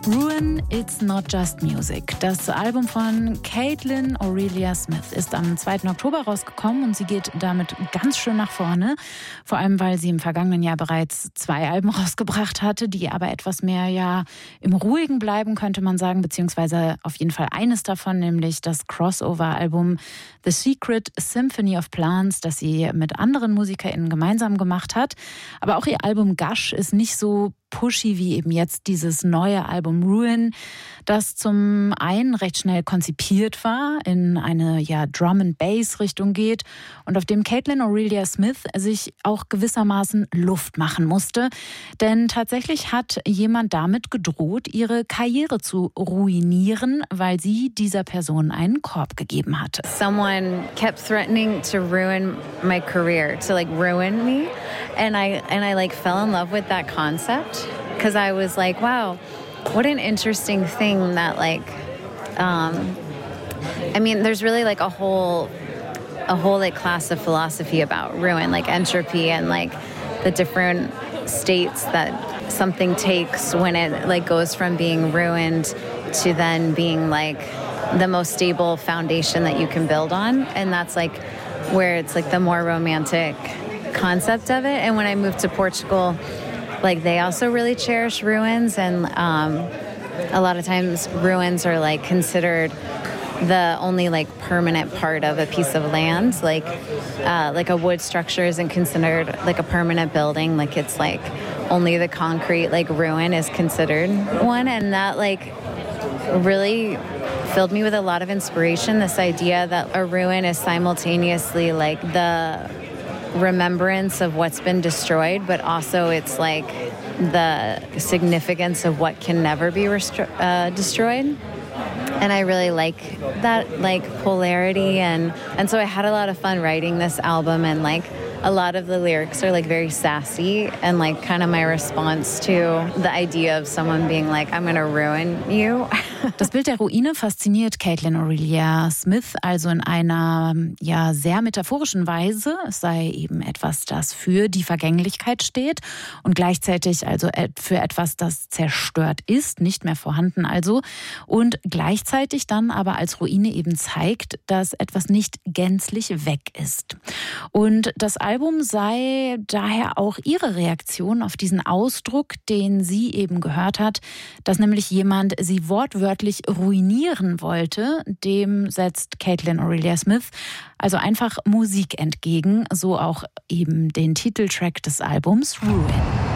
Ruin, It's Not Just Music. Das Album von Caitlin Aurelia Smith ist am 2. Oktober rausgekommen und sie geht damit ganz schön nach vorne. Vor allem, weil sie im vergangenen Jahr bereits 2 Alben rausgebracht hatte, die aber etwas mehr im Ruhigen bleiben, könnte man sagen, beziehungsweise auf jeden Fall eines davon, nämlich das Crossover-Album The Secret Symphony of Plants, das sie mit anderen MusikerInnen gemeinsam gemacht hat. Aber auch ihr Album Gush ist nicht so pushy wie eben jetzt dieses neue Album Ruin, das zum einen recht schnell konzipiert war, in eine Drum-and-Bass-Richtung geht und auf dem Caitlin Aurelia Smith sich auch gewissermaßen Luft machen musste. Denn tatsächlich hat jemand damit gedroht, ihre Karriere zu ruinieren, weil sie dieser Person einen Korb gegeben hatte. Someone kept threatening to ruin my career, to ruin me. And I fell in love with that concept because I was like, wow, what an interesting thing that there's really a whole class of philosophy about ruin, entropy and the different states that something takes when it goes from being ruined to then being the most stable foundation that you can build on. And that's where it's the more romantic concept of it. And when I moved to Portugal, they also really cherish ruins, and a lot of times ruins are considered the only permanent part of a piece of land. A wood structure isn't considered a permanent building. It's only the concrete ruin is considered one, and that really filled me with a lot of inspiration. This idea that a ruin is simultaneously the remembrance of what's been destroyed, but also it's the significance of what can never be destroyed. And I really like that polarity, and so I had a lot of fun writing this album, and a lot of the lyrics are very sassy and kind of my response to the idea of someone being I'm gonna ruin you. Das Bild der Ruine fasziniert Caitlin Aurelia Smith also in einer sehr metaphorischen Weise. Es sei eben etwas, das für die Vergänglichkeit steht und gleichzeitig also für etwas, das zerstört ist, nicht mehr vorhanden also. Und gleichzeitig dann aber als Ruine eben zeigt, dass etwas nicht gänzlich weg ist. Und das Album sei daher auch ihre Reaktion auf diesen Ausdruck, den sie eben gehört hat, dass nämlich jemand sie wortwörtlich ruinieren wollte. Dem setzt Caitlin Aurelia Smith also einfach Musik entgegen, so auch eben den Titeltrack des Albums Ruin.